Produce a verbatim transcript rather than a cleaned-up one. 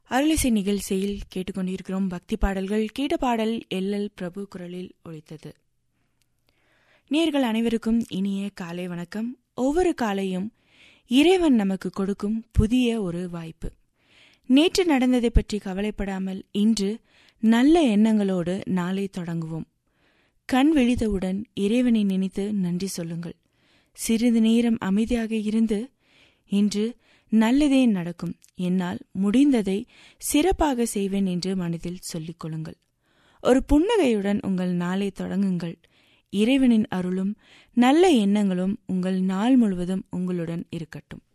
அருளிசை நிகழ்ச்சியில் கேட்டுக்கொண்டிருக்கிறோம் பக்தி பாடல்கள். கேட்ட பாடல் எல் எல் பிரபு குரலில் ஒலித்தது. நேயர்கள் அனைவருக்கும் இனிய காலை வணக்கம். ஒவ்வொரு காலையும் இறைவன் நமக்கு கொடுக்கும் புதிய ஒரு வாய்ப்பு. நேற்று நடந்ததை பற்றி கவலைப்படாமல் இன்று நல்ல எண்ணங்களோடு நாளை தொடங்குவோம். கண் விழித்தவுடன் இறைவனை நினைத்து நன்றி சொல்லுங்கள். சிறிது நேரம் அமைதியாக இருந்து, இன்று நல்லதே நடக்கும், என்னால் முடிந்ததை சிறப்பாக செய்வேன் என்று மனதில் சொல்லிக் கொள்ளுங்கள். ஒரு புன்னகையுடன் உங்கள் நாளை தொடங்குங்கள். இறைவனின் அருளும் நல்ல எண்ணங்களும் உங்கள் நாள் முழுவதும் உங்களுடன் இருக்கட்டும்.